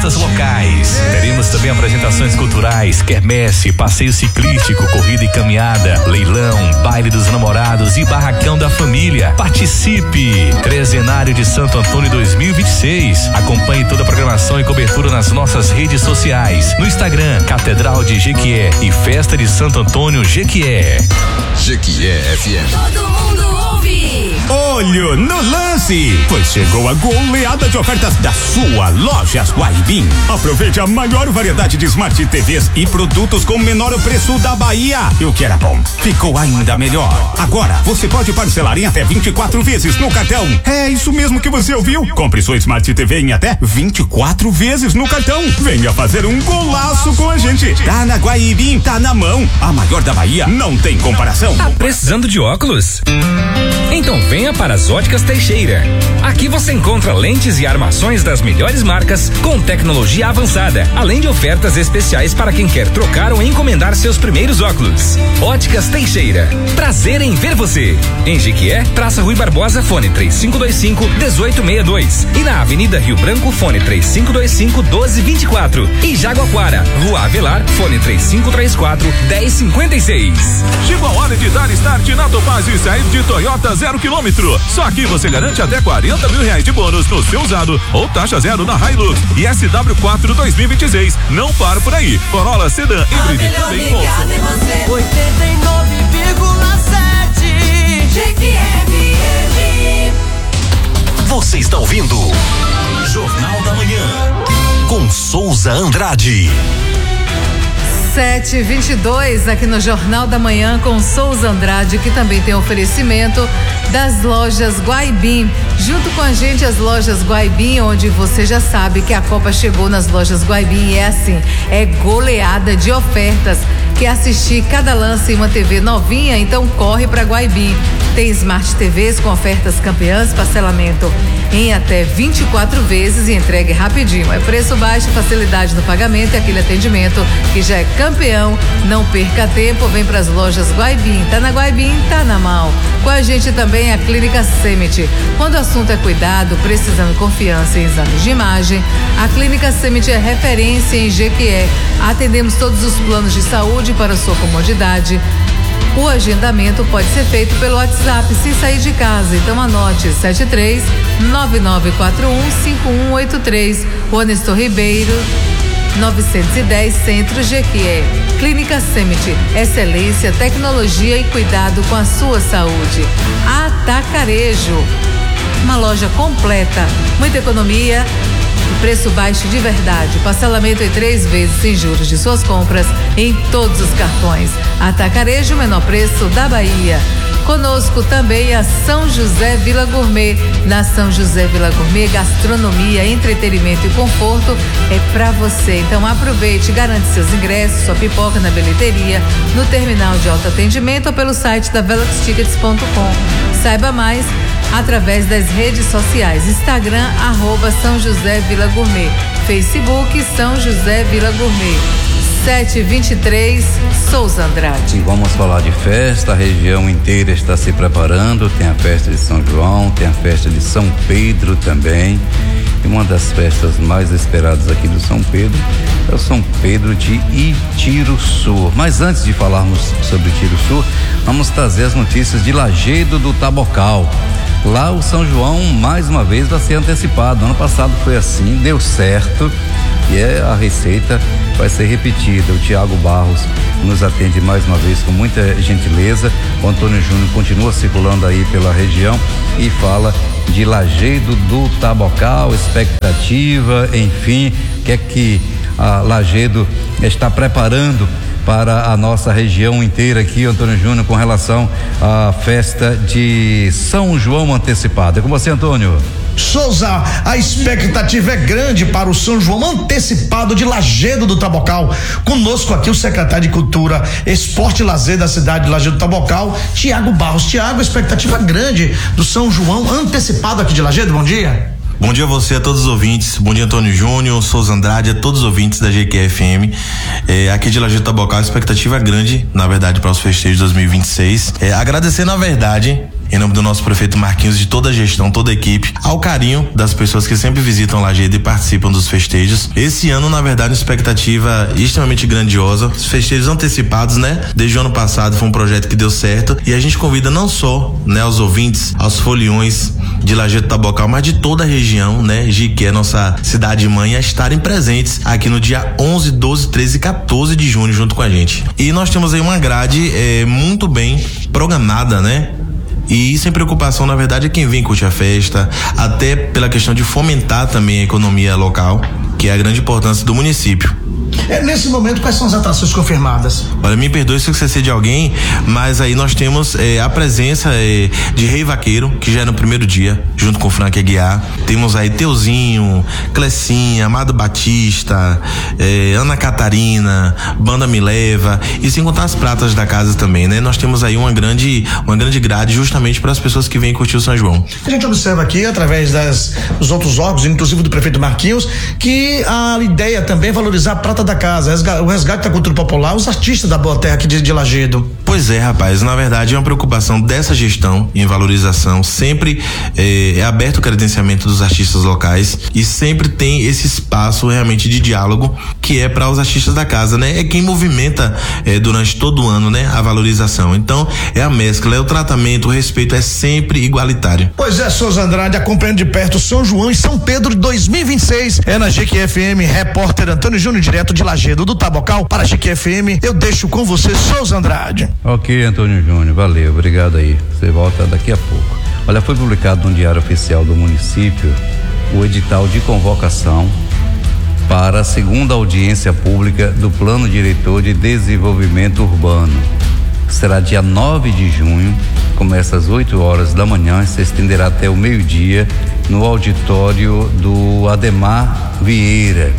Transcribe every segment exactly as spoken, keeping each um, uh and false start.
locais. Teremos também apresentações culturais, quermesse, passeio ciclístico, corrida e caminhada, leilão, baile dos namorados e barracão da família. Participe! Trezenário de Santo Antônio dois mil e vinte e seis. Acompanhe toda a programação e cobertura nas nossas redes sociais. No Instagram, Catedral de Jequié e Festa de Santo Antônio Jequié. Jequié F M. Todo mundo ouve. Olho no lance, pois chegou a goleada de ofertas da sua Lojas Guaibim. Aproveite a maior variedade de Smart T Vs e produtos com o menor preço da Bahia. E o que era bom, ficou ainda melhor. Agora, você pode parcelar em até vinte e quatro vezes no cartão. É isso mesmo que você ouviu. Compre sua Smart T V em até vinte e quatro vezes no cartão. Venha fazer um golaço com a gente. Tá na Guaibim, tá na mão. A maior da Bahia não tem comparação. Tá precisando de óculos? Então venha para as Óticas Teixeira. Aqui você encontra lentes e armações das melhores marcas com tecnologia avançada, além de ofertas especiais para quem quer trocar ou encomendar seus primeiros óculos. Óticas Teixeira. Prazer em ver você. Em Jequié, Praça Rui Barbosa, fone três cinco dois cinco, um oito seis dois. E na Avenida Rio Branco, fone três cinco dois cinco, um dois dois quatro. E Jaguaquara, Rua Avelar, fone três cinco três quatro, um zero cinco seis. Chegou a hora de dar start na Topaz e sair de Toyota zero quilômetro. Só aqui você garante até quarenta mil reais de bônus no seu usado ou taxa zero na Hilux e S W quatro dois mil e vinte e seis. Não para por aí. Corolla Sedan híbrido também com oitenta e nove vírgula sete G Q F M. Você está ouvindo Jornal da Manhã com Souza Andrade. sete e vinte e dois aqui no Jornal da Manhã com Souza Andrade, que também tem oferecimento das lojas Guaibim. Junto com a gente as lojas Guaibim, onde você já sabe que a Copa chegou nas lojas Guaibim e é assim, é goleada de ofertas. Quer assistir cada lance em uma T V novinha? Então corre para Guaibim. Tem Smart T Vs com ofertas campeãs, parcelamento em até vinte e quatro vezes e entregue rapidinho. É preço baixo, facilidade no pagamento e aquele atendimento que já é campeão. Não perca tempo, vem para as lojas Guaibim. Tá na Guaibim, tá na mão. Com a gente também a Clínica Semit. Quando o assunto é cuidado, precisando confiança em exames de imagem, a Clínica Semit é referência em Jequié. Atendemos todos os planos de saúde para sua comodidade. O agendamento pode ser feito pelo WhatsApp sem sair de casa. Então anote sete três nove nove quatro um cinco um oito três. Rua Nestor Ribeiro, novecentos e dez, Centro Jequié. Clínica Semit, excelência, tecnologia e cuidado com a sua saúde. Atacarejo, uma loja completa, muita economia e preço baixo de verdade. Parcelamento em três vezes sem juros de suas compras em todos os cartões. Atacarejo, menor preço da Bahia. Conosco também a São José Vila Gourmet. Na São José Vila Gourmet, gastronomia, entretenimento e conforto é pra você. Então aproveite, garante seus ingressos, sua pipoca na bilheteria, no terminal de autoatendimento ou pelo site da velox tickets ponto com. Saiba mais através das redes sociais. Instagram, arroba São José Vila Gourmet. Facebook, São José Vila Gourmet. sete e vinte e três, Souza Andrade. E vamos falar de festa, a região inteira está se preparando, tem a festa de São João, tem a festa de São Pedro também, e uma das festas mais esperadas aqui do São Pedro é o São Pedro de Itiruçu. Mas antes de falarmos sobre Itiruçu, vamos trazer as notícias de Lajedo do Tabocal. Lá o São João mais uma vez vai ser antecipado. Ano passado foi assim, deu certo e é, a receita vai ser repetida. O Tiago Barros nos atende mais uma vez com muita gentileza. O Antônio Júnior continua circulando aí pela região e fala de Lajedo do Tabocal, expectativa, enfim, o que é que a Lajedo está preparando para a nossa região inteira aqui, Antônio Júnior, com relação à festa de São João antecipada. É com você, Antônio. Souza, a expectativa é grande para o São João antecipado de Lajedo do Tabocal. Conosco aqui o secretário de Cultura, Esporte e Lazer da cidade de Lajedo do Tabocal, Tiago Barros. Tiago, expectativa grande do São João antecipado aqui de Lajedo, bom dia. Bom dia a você, a todos os ouvintes. Bom dia, Antônio Júnior, Souza Andrade, a todos os ouvintes da G Q F M. É, aqui de Lajedo Tabocal, a expectativa é grande, na verdade, para os festejos de dois mil e vinte e seis. É, agradecer, na verdade, em nome do nosso prefeito Marquinhos, de toda a gestão, toda a equipe, ao carinho das pessoas que sempre visitam Lajedo e participam dos festejos. Esse ano, na verdade, uma expectativa extremamente grandiosa, os festejos antecipados, né? Desde o ano passado foi um projeto que deu certo e a gente convida não só, né, aos ouvintes, aos foliões de Lajedo Tabocal, mas de toda a região, né, que é nossa cidade mãe, a estarem presentes aqui no dia onze, doze, treze e quatorze de junho junto com a gente. E nós temos aí uma grade é, muito bem programada, né? E sem preocupação, na verdade, é quem vem curtir a festa, até pela questão de fomentar também a economia local, que é a grande importância do município. É, nesse momento, quais são as atrações confirmadas? Olha, me perdoe se eu esqueci de alguém, mas aí nós temos é, a presença é, de Rei Vaqueiro, que já é no primeiro dia, junto com o Frank Aguiar. Temos aí Teuzinho, Clecinha, Amado Batista, é, Ana Catarina, Banda Me Leva, e sem contar as pratas da casa também, né? Nós temos aí uma grande, uma grande grade justamente para as pessoas que vêm curtir o São João. A gente observa aqui, através das, dos outros órgãos, inclusive do prefeito Marquinhos, que a ideia também é valorizar a prata da casa, o resgate da cultura popular, os artistas da Boa Terra aqui de, de Lajedo. Pois é, rapaz, na verdade é uma preocupação dessa gestão em valorização, sempre é, é aberto o credenciamento dos artistas locais e sempre tem esse espaço realmente de diálogo que é para os artistas da casa, né? É quem movimenta é, durante todo o ano, né? A valorização. Então é a mescla, é o tratamento, o respeito é sempre igualitário. Pois é, Souza Andrade, acompanhando de perto São João e São Pedro de dois mil e vinte e seis, é na G Q F M, repórter Antônio Júnior, direto de Lajedo do Tabocal para a G Q F M. Eu deixo com você, Souza Andrade. Ok, Antônio Júnior, valeu, obrigado aí. Você volta daqui a pouco. Olha, foi publicado no Diário Oficial do município o edital de convocação para a segunda audiência pública do Plano Diretor de Desenvolvimento Urbano. Será dia nove de junho, começa às oito horas da manhã e se estenderá até o meio-dia no auditório do Ademar Vieira,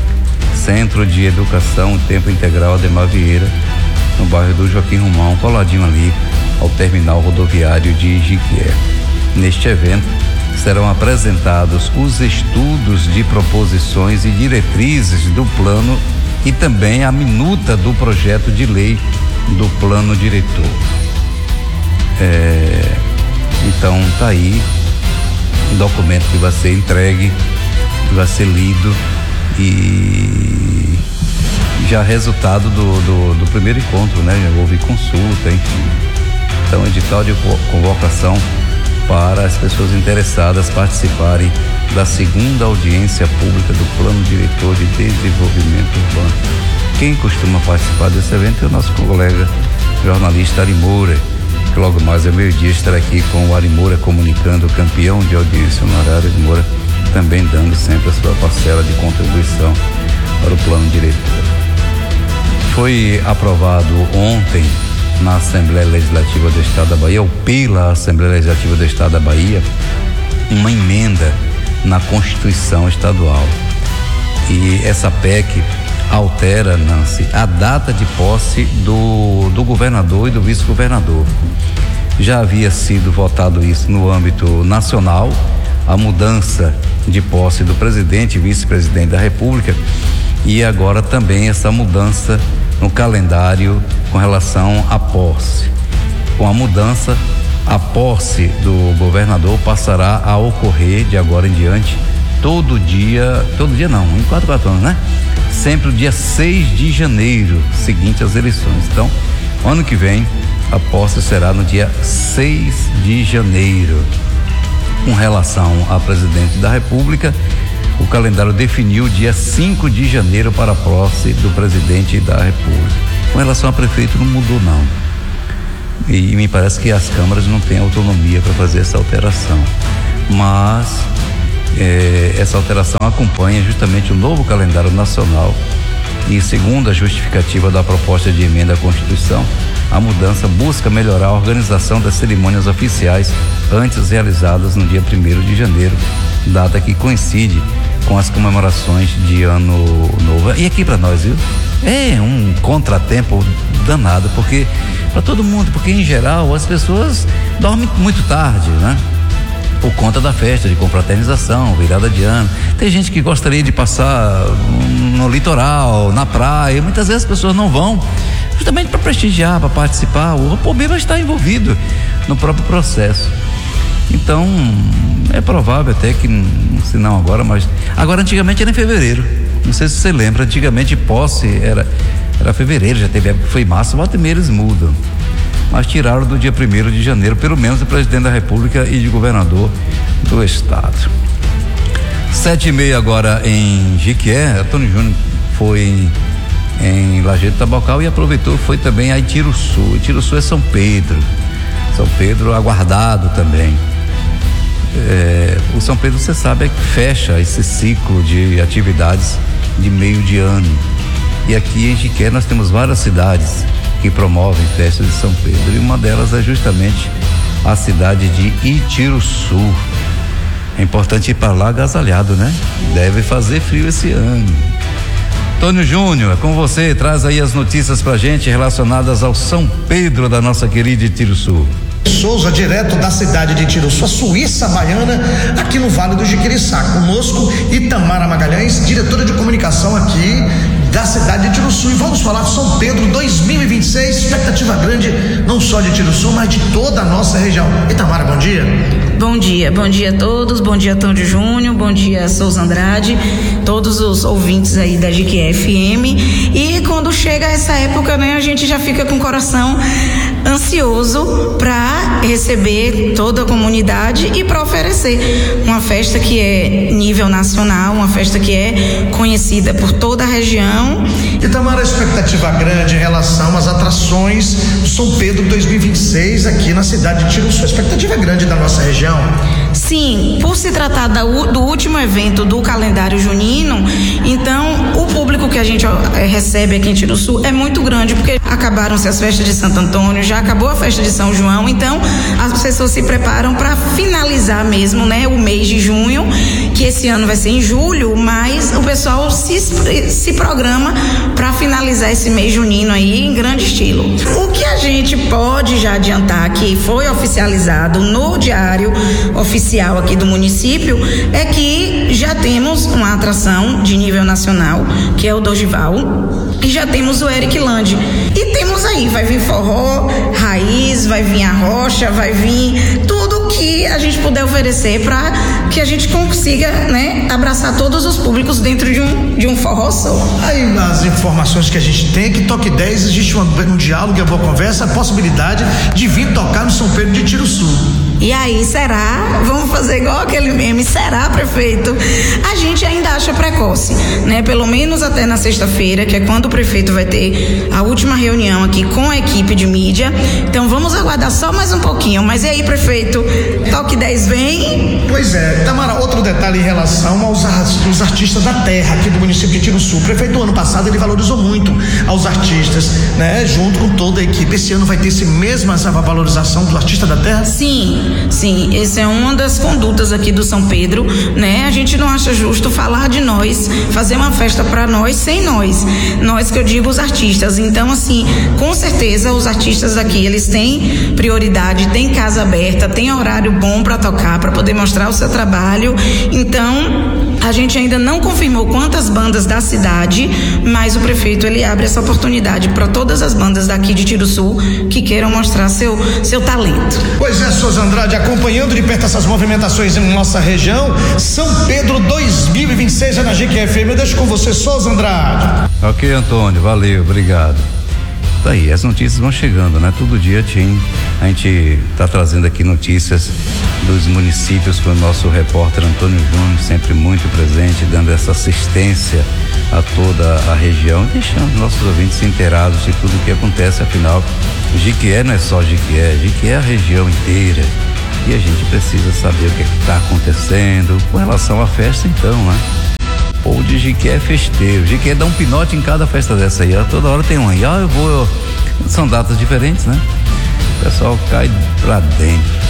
Centro de Educação Tempo Integral Ademar Vieira, no bairro do Joaquim Romão, coladinho ali ao terminal rodoviário de Jiquié. Neste evento serão apresentados os estudos de proposições e diretrizes do plano e também a minuta do projeto de lei do plano diretor. É, então tá aí um documento que vai ser entregue, que vai ser lido e já resultado do, do, do primeiro encontro, né? Já houve consulta, enfim. Então, edital de convocação para as pessoas interessadas participarem da segunda audiência pública do Plano Diretor de Desenvolvimento Urbano. Quem costuma participar desse evento é o nosso colega jornalista Ari Moura, que logo mais ao meio-dia estará aqui com o Ari Moura comunicando, campeão de audiência honorária. Ari Moura também dando sempre a sua parcela de contribuição para o Plano Diretor. Foi aprovado ontem na Assembleia Legislativa do Estado da Bahia, ou pela Assembleia Legislativa do Estado da Bahia, uma emenda na Constituição Estadual. E essa P E C altera, Nancy, a data de posse do, do governador e do vice-governador. Já havia sido votado isso no âmbito nacional, a mudança de posse do presidente e vice-presidente da República, e agora também essa mudança no calendário com relação à posse. Com a mudança, a posse do governador passará a ocorrer de agora em diante todo dia, todo dia não, em quatro, quatro anos, né? Sempre o dia seis de janeiro, seguinte às eleições. Então, ano que vem, a posse será no dia seis de janeiro. Com relação a presidente da República, o calendário definiu o dia cinco de janeiro para a posse do presidente da República. Com relação a prefeito, não mudou não. E me parece que as câmaras não têm autonomia para fazer essa alteração. Mas eh, essa alteração acompanha justamente o novo calendário nacional e, segundo a justificativa da proposta de emenda à Constituição, a mudança busca melhorar a organização das cerimônias oficiais antes realizadas no dia primeiro de janeiro, data que coincide com as comemorações de Ano Novo. E aqui para nós, viu? É um contratempo danado, porque para todo mundo, porque em geral as pessoas dormem muito tarde, né? Por conta da festa de confraternização, virada de ano. Tem gente que gostaria de passar no litoral, na praia, muitas vezes as pessoas não vão, justamente para prestigiar, para participar. O problema está envolvido no próprio processo. Então, é provável até que, se não agora, mas agora antigamente era em fevereiro. Não sei se você lembra, antigamente posse era, era fevereiro, já teve época que foi março, volta e meia eles mudam. Mas tiraram do dia primeiro de janeiro, pelo menos do presidente da República e de governador do estado. Sete e meia agora em Jequié, Antônio Júnior foi em, em Lajeado Tabocal e aproveitou, foi também a Itiruçu. Itiruçu é São Pedro. São Pedro aguardado também. É, o São Pedro, você sabe, é que fecha esse ciclo de atividades de meio de ano. E aqui em Jequié nós temos várias cidades que promovem festas de São Pedro, e uma delas é justamente a cidade de Itiruçu. É importante ir para lá agasalhado, né? Deve fazer frio esse ano. Antônio Júnior, com você, traz aí as notícias pra gente relacionadas ao São Pedro da nossa querida Itiruçu. Souza, direto da cidade de Itiruçu, a Suíça Baiana, aqui no Vale do Jiquiriçá. Conosco, Itamara Magalhães, diretora de comunicação aqui da cidade de Itiruçu. E vamos falar de São Pedro dois mil e vinte e seis, expectativa grande, não só de Itiruçu, mas de toda a nossa região. Itamara, bom dia. Bom dia, bom dia a todos, bom dia Antônio Júnior, bom dia Souza Andrade, todos os ouvintes aí da G Q F M. E quando chega essa época, né, a gente já fica com o coração ansioso para receber toda a comunidade e para oferecer uma festa que é nível nacional, uma festa que é conhecida por toda a região. E Tamara, a expectativa grande em relação às atrações do São Pedro dois mil e vinte e seis aqui na cidade de Itiruçu. A expectativa grande da nossa região? Sim, por se tratar da, do último evento do calendário junino, então o público que a gente é, recebe aqui em Itiruçu é muito grande, porque acabaram-se as festas de Santo Antônio, já acabou a festa de São João, então as pessoas se preparam para finalizar mesmo, né, o mês de junho, que esse ano vai ser em julho, mas o pessoal se, se programa para finalizar esse mês junino aí em grande estilo. O que a gente pode já adiantar, que foi oficializado no diário oficial aqui do município, é que já temos uma atração de nível nacional, que é o Dorival, e já temos o Eric Land. E temos aí, vai vir forró, raiz, vai vir a rocha, vai vir tudo que a gente puder oferecer para que a gente consiga, né, abraçar todos os públicos dentro de um, de um forró só. Aí nas informações que a gente tem, que Toque dez existe um, um diálogo e uma boa conversa, a possibilidade de vir tocar no São Pedro de Itiruçu. E aí, será? Vamos fazer igual aquele meme, será, prefeito? A gente ainda acha precoce, né? Pelo menos até na sexta-feira, que é quando o prefeito vai ter a última reunião aqui com a equipe de mídia. Então vamos aguardar só mais um pouquinho. Mas e aí, prefeito? Toque dez vem? Pois é, Tamara, outro detalhe em relação aos, aos artistas da terra aqui do município de Itiruçu. O prefeito, ano passado, ele valorizou muito aos artistas, né? Junto com toda a equipe. Esse ano vai ter esse mesmo, essa valorização do artista da terra? Sim. Sim, essa é uma das condutas aqui do São Pedro, né? A gente não acha justo falar de nós, fazer uma festa para nós sem nós. Nós que eu digo os artistas. Então, assim, com certeza os artistas aqui, eles têm prioridade, têm casa aberta, têm horário bom para tocar, para poder mostrar o seu trabalho. Então, a gente ainda não confirmou quantas bandas da cidade, mas o prefeito, ele abre essa oportunidade para todas as bandas daqui de Itiruçu que queiram mostrar seu, seu talento. Pois é, Souza Andrade, acompanhando de perto essas movimentações em nossa região. São Pedro dois mil e vinte e seis é na G Q F M. Eu deixo com você, Souza Andrade. Ok, Antônio, valeu, obrigado. Tá aí, as notícias vão chegando, né? Todo dia Tim, a gente tá trazendo aqui notícias dos municípios com o nosso repórter Antônio Júnior, sempre muito presente, dando essa assistência a toda a região, deixando nossos ouvintes inteirados de tudo que acontece. Afinal, Jequié não é só Jequié, Jequié é a região inteira. E a gente precisa saber o que está acontecendo com relação à festa, então, né? Ou de Jequié festeiro. Jequié dá um pinote em cada festa dessa aí. Toda hora tem um aí. Ah, eu vou. Eu... São datas diferentes, né? O pessoal cai pra dentro.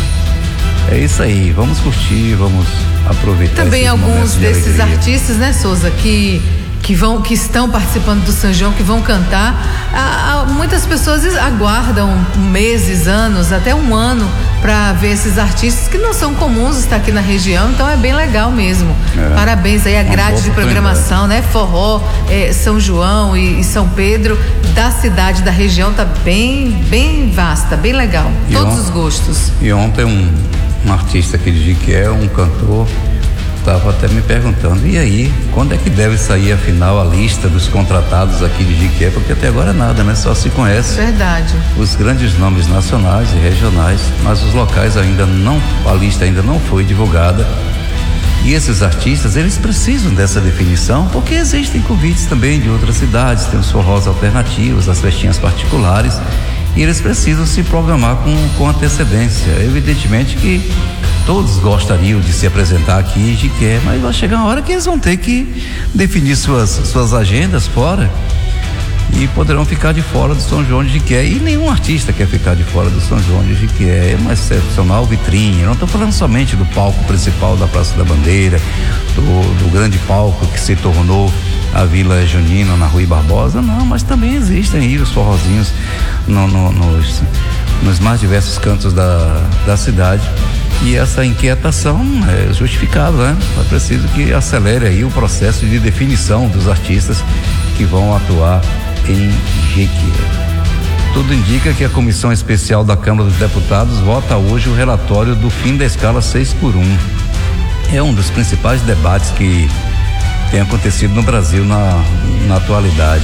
É isso aí. Vamos curtir, vamos aproveitar. Também alguns desses artistas, né, Souza, que que vão, que estão participando do São João, que vão cantar. Ah, muitas pessoas aguardam meses, anos, até um ano para ver esses artistas que não são comuns estar aqui na região, então é bem legal mesmo. É. Parabéns aí a grade de programação, né? Forró, é, São João e, e São Pedro da cidade, da região, tá bem, bem vasta, bem legal. E todos on, os gostos. E ontem um, um artista aqui de Jiquié, um cantor, estava até me perguntando, e aí, quando é que deve sair afinal a lista dos contratados aqui de Jiquié? Porque até agora nada, né? Só se conhece Verdade. os grandes nomes nacionais e regionais, mas os locais ainda não, a lista ainda não foi divulgada. E esses artistas, eles precisam dessa definição, porque existem convites também de outras cidades, tem os forrós alternativos, as festinhas particulares, e eles precisam se programar com, com antecedência. Evidentemente que todos gostariam de se apresentar aqui em Jiquié, mas vai chegar uma hora que eles vão ter que definir suas, suas agendas fora e poderão ficar de fora do São João de Jiquié. E nenhum artista quer ficar de fora do São João de Jiquié. É uma excepcional vitrine. Não estou falando somente do palco principal da Praça da Bandeira, do, do grande palco que se tornou a Vila Junina na Rui Barbosa, não, mas também existem aí os forrozinhos no, no, nos, nos mais diversos cantos da, da cidade. E essa inquietação é justificável, né? É preciso que acelere aí o processo de definição dos artistas que vão atuar em Jiquié. Tudo indica que a Comissão Especial da Câmara dos Deputados vota hoje o relatório do fim da escala seis por um. É um dos principais debates que tem acontecido no Brasil na, na atualidade.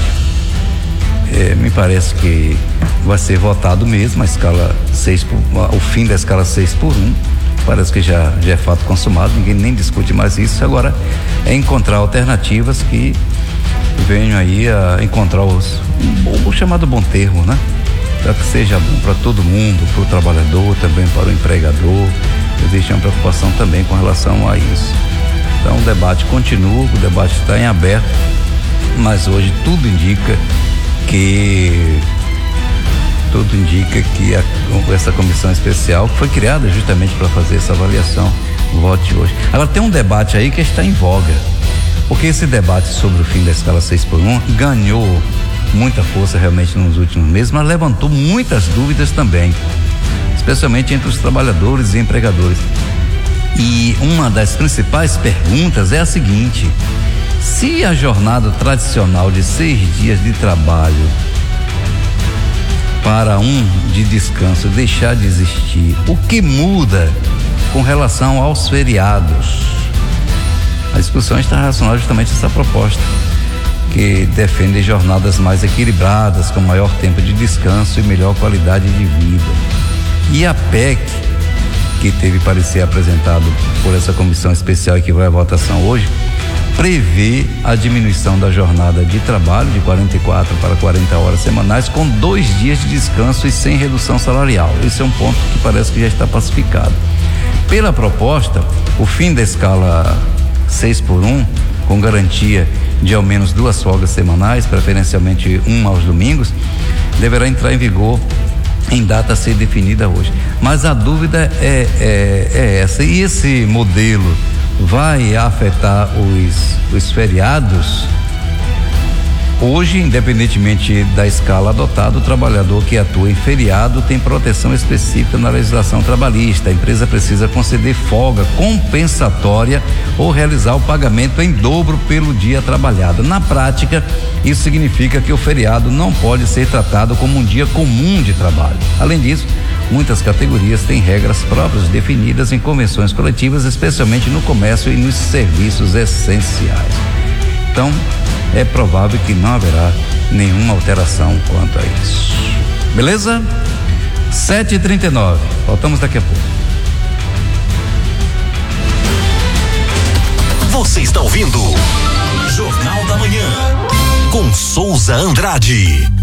É, me parece que vai ser votado mesmo a escala seis por, o fim da escala seis por um. Parece que já, já é fato consumado, ninguém nem discute mais isso. Agora é encontrar alternativas que venham aí a encontrar os, o, o chamado bom termo, né? Para que seja bom para todo mundo, para o trabalhador, também para o empregador. Existe uma preocupação também com relação a isso. Então o debate continua, o debate está em aberto, mas hoje tudo indica que tudo indica que a, essa comissão especial, que foi criada justamente para fazer essa avaliação, vote hoje. Agora tem um debate aí que está em voga, porque esse debate sobre o fim da escala seis por um ganhou muita força realmente nos últimos meses, mas levantou muitas dúvidas também, especialmente entre os trabalhadores e empregadores. E uma das principais perguntas é a seguinte: se a jornada tradicional de seis dias de trabalho para um de descanso deixar de existir, o que muda com relação aos feriados? A discussão está relacionada justamente a essa proposta, que defende jornadas mais equilibradas, com maior tempo de descanso e melhor qualidade de vida. E a P E C, que teve parecer apresentado por essa comissão especial e que vai à votação hoje, prevê a diminuição da jornada de trabalho de quarenta e quatro para quarenta horas semanais, com dois dias de descanso e sem redução salarial. Esse é um ponto que parece que já está pacificado. Pela proposta, o fim da escala seis por um, com garantia de ao menos duas folgas semanais, preferencialmente uma aos domingos, deverá entrar em vigor em data a ser definida hoje. Mas a dúvida é, é, é essa: e esse modelo vai afetar os, os feriados? Hoje, independentemente da escala adotada, o trabalhador que atua em feriado tem proteção específica na legislação trabalhista. A empresa precisa conceder folga compensatória ou realizar o pagamento em dobro pelo dia trabalhado. Na prática, isso significa que o feriado não pode ser tratado como um dia comum de trabalho. Além disso, muitas categorias têm regras próprias definidas em convenções coletivas, especialmente no comércio e nos serviços essenciais. Então, é provável que não haverá nenhuma alteração quanto a isso. Beleza? sete e trinta e nove. Voltamos daqui a pouco. Você está ouvindo Jornal da Manhã com Souza Andrade.